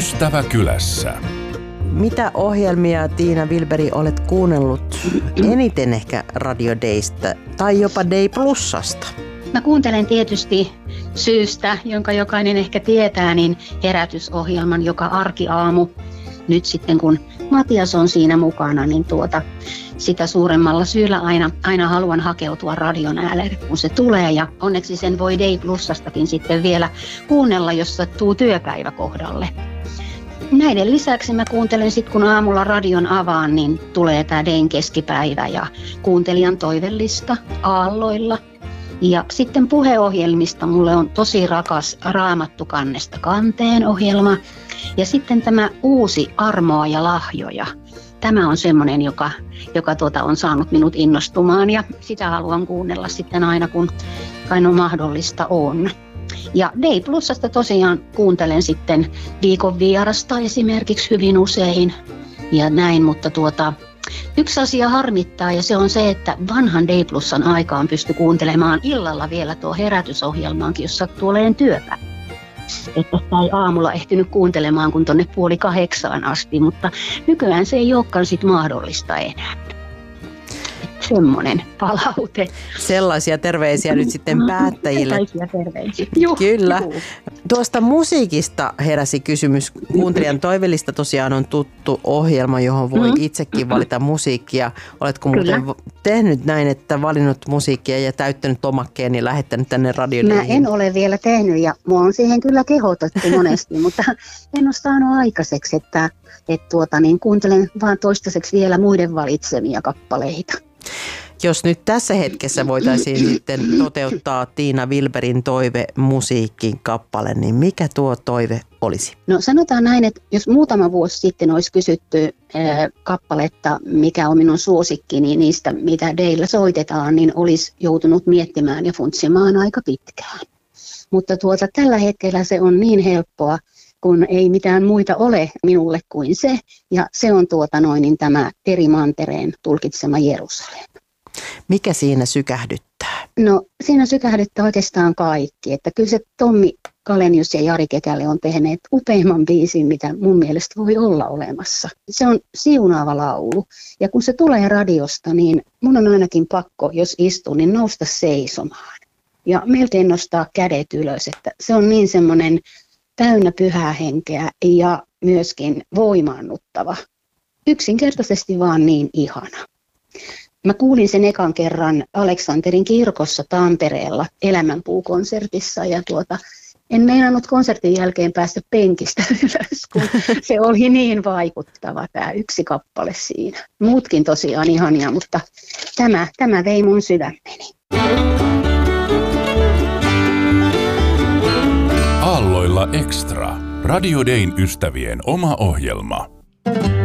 Ystäväkylässä. Mitä ohjelmia, Tiina Wilberi, olet kuunnellut eniten ehkä Radio Daystä tai jopa Day Plusasta? Mä kuuntelen tietysti syystä, jonka jokainen ehkä tietää, niin herätysohjelman joka arkiaamu. Nyt sitten kun Matias on siinä mukana, niin sitä suuremmalla syyllä aina haluan hakeutua radion äärelle, kun se tulee. Ja onneksi sen voi Day Plusastakin sitten vielä kuunnella, jos sattuu työpäivä kohdalle. Näiden lisäksi mä kuuntelen sitten, kun aamulla radion avaan, niin tulee tää Dayn keskipäivä ja kuuntelijan toivellista aalloilla. Ja sitten puheohjelmista mulle on tosi rakas Raamattu kannesta kanteen ohjelma. Ja sitten tämä uusi Armoa ja lahjoja. Tämä on semmoinen, joka on saanut minut innostumaan ja sitä haluan kuunnella sitten aina, kun mahdollista on. Ja Day Plusasta tosiaan kuuntelen sitten viikon vierasta esimerkiksi hyvin usein ja näin, mutta yksi asia harmittaa ja se on se, että vanhan Day Plusan aikaan pystyi kuuntelemaan illalla vielä tuo herätysohjelmaankin, jos sattuu olemaan työpäivä. Että ei aamulla ehtinyt kuuntelemaan kun tuonne 7:30 asti, mutta nykyään se ei olekaan sit mahdollista enää. Semmoinen palaute. Sellaisia terveisiä nyt sitten päättäjille. Sellaisia terveisiä. Kyllä. Tuosta musiikista heräsi kysymys. Kuuntelijan toivellista tosiaan on tuttu ohjelma, johon voi itsekin valita musiikkia. Oletko muuten tehnyt näin, että valinnut musiikkia ja täyttänyt lomakkeen ja lähettänyt tänne radioon? Mä en ole vielä tehnyt ja mua on siihen kyllä kehotettu monesti, mutta en ole saanut aikaiseksi, että kuuntelen vaan toistaiseksi vielä muiden valitsemia kappaleita. Jos nyt tässä hetkessä voitaisiin sitten toteuttaa Tiina Wilberin toive musiikin kappale, niin mikä tuo toive olisi? No sanotaan näin, että jos muutama vuosi sitten olisi kysytty kappaletta, mikä on minun suosikkini niistä, mitä Daylla soitetaan, niin olisi joutunut miettimään ja funtsimaan aika pitkään. Mutta tällä hetkellä se on niin helppoa, kun ei mitään muita ole minulle kuin se, ja se on tämä Terry Mantereen tulkitsema Jerusalem. Mikä siinä sykähdyttää? No siinä sykähdyttää oikeastaan kaikki, että kyllä se Tommi Kalenius ja Jari Kekäle on tehneet upeimman biisin, mitä mun mielestä voi olla olemassa. Se on siunaava laulu, ja kun se tulee radiosta, niin mun on ainakin pakko, jos istun, niin nousta seisomaan. Ja melkein nostaa kädet ylös, että se on niin semmoinen täynnä pyhää henkeä ja myöskin voimaannuttava. Yksinkertaisesti vaan niin ihana. Mä kuulin sen ekan kerran Aleksanterin kirkossa Tampereella Elämänpuu-konsertissa ja en meinannut konsertin jälkeen päästä penkistä ylös, kun se oli niin vaikuttava tämä yksi kappale siinä. Muutkin tosiaan ihania, mutta tämä vei mun sydämeni. Aalloilla Extra. Radio Dayn ystävien oma ohjelma.